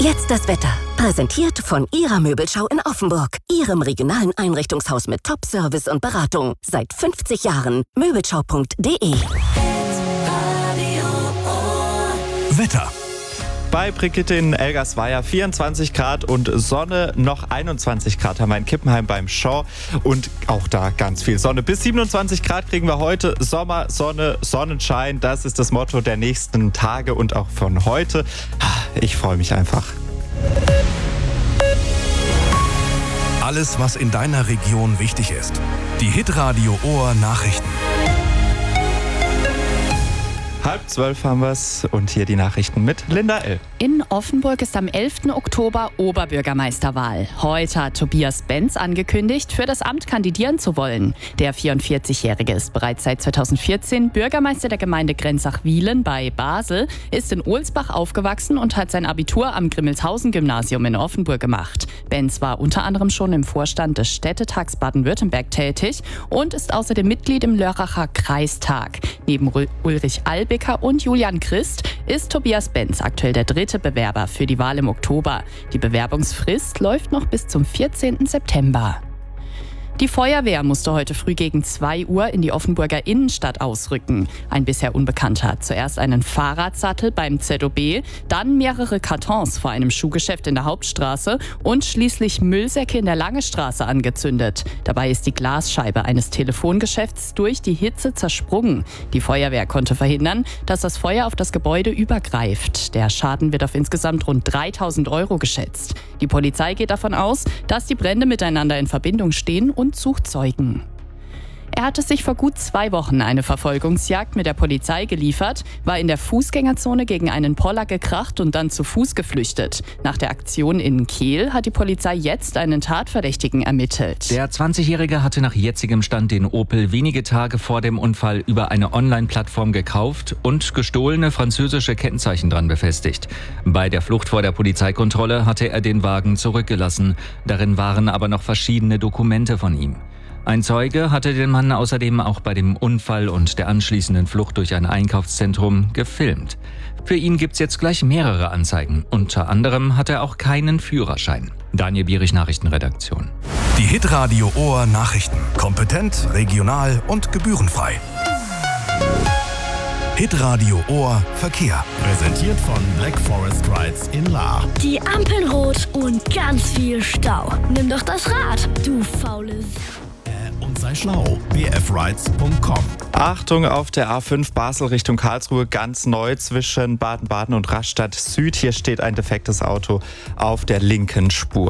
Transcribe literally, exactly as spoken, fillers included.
Jetzt das Wetter. Präsentiert von Ihrer Möbelschau in Offenburg. Ihrem regionalen Einrichtungshaus mit Top-Service und Beratung. Seit fünfzig Jahren. Möbelschau punkt de. Wetter. Bei Brigitte in Elgersweier vierundzwanzig Grad und Sonne, noch einundzwanzig Grad haben wir in Kippenheim beim Shaw und auch da ganz viel Sonne. Bis siebenundzwanzig Grad kriegen wir heute. Sommer, Sonne, Sonnenschein, das ist das Motto der nächsten Tage und auch von heute. Ich freue mich einfach. Alles, was in deiner Region wichtig ist. Die Hitradio Ohr Nachrichten. Halb zwölf haben wir es und hier die Nachrichten mit Linda L. In Offenburg ist am elften Oktober Oberbürgermeisterwahl. Heute hat Tobias Benz angekündigt, für das Amt kandidieren zu wollen. Der vierundvierzigjährige ist bereits seit zweitausendvierzehn Bürgermeister der Gemeinde Grenzach-Wielen bei Basel, ist in Ohlsbach aufgewachsen und hat sein Abitur am Grimmelshausen-Gymnasium in Offenburg gemacht. Benz war unter anderem schon im Vorstand des Städtetags Baden-Württemberg tätig und ist außerdem Mitglied im Lörracher Kreistag. Neben Ulrich Albeck und Julian Christ ist Tobias Benz aktuell der dritte Bewerber für die Wahl im Oktober. Die Bewerbungsfrist läuft noch bis zum vierzehnten September. Die Feuerwehr musste heute früh gegen zwei Uhr in die Offenburger Innenstadt ausrücken. Ein bisher Unbekannter hat zuerst einen Fahrradsattel beim Z O B, dann mehrere Kartons vor einem Schuhgeschäft in der Hauptstraße und schließlich Müllsäcke in der Langestraße angezündet. Dabei ist die Glasscheibe eines Telefongeschäfts durch die Hitze zersprungen. Die Feuerwehr konnte verhindern, dass das Feuer auf das Gebäude übergreift. Der Schaden wird auf insgesamt rund dreitausend Euro geschätzt. Die Polizei geht davon aus, dass die Brände miteinander in Verbindung stehen und sucht Zeugen. Er hatte sich vor gut zwei Wochen eine Verfolgungsjagd mit der Polizei geliefert, war in der Fußgängerzone gegen einen Poller gekracht und dann zu Fuß geflüchtet. Nach der Aktion in Kehl hat die Polizei jetzt einen Tatverdächtigen ermittelt. Der zwanzigjährige hatte nach jetzigem Stand den Opel wenige Tage vor dem Unfall über eine Online-Plattform gekauft und gestohlene französische Kennzeichen dran befestigt. Bei der Flucht vor der Polizeikontrolle hatte er den Wagen zurückgelassen. Darin waren aber noch verschiedene Dokumente von ihm. Ein Zeuge hatte den Mann außerdem auch bei dem Unfall und der anschließenden Flucht durch ein Einkaufszentrum gefilmt. Für ihn gibt's jetzt gleich mehrere Anzeigen. Unter anderem hat er auch keinen Führerschein. Daniel Bierich, Nachrichtenredaktion. Die Hitradio Ohr Nachrichten. Kompetent, regional und gebührenfrei. Hitradio Ohr Verkehr. Präsentiert von Black Forest Rides in Lahr. Die Ampeln rot und ganz viel Stau. Nimm doch das Rad, du faules. Und sei schlau. b f rides punkt com. Achtung auf der A fünf Basel Richtung Karlsruhe, ganz neu zwischen Baden-Baden und Rastatt Süd. Hier steht ein defektes Auto auf der linken Spur.